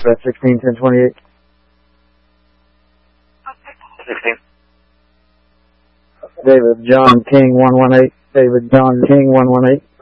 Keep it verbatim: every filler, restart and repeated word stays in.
Dispatch sixteen ten twenty-eight. sixteen. David John King one one eight. David John King one one eight.